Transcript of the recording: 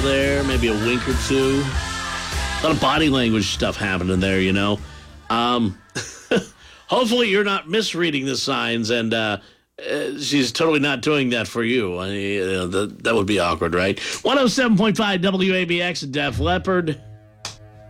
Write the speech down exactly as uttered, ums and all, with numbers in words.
smile there, maybe a wink or two. A lot of body language stuff happening there, you know. Um, hopefully you're not misreading the signs, and uh, uh, she's totally not doing that for you. I mean, uh, that, that would be awkward, right? one oh seven point five W A B X, Def Leppard.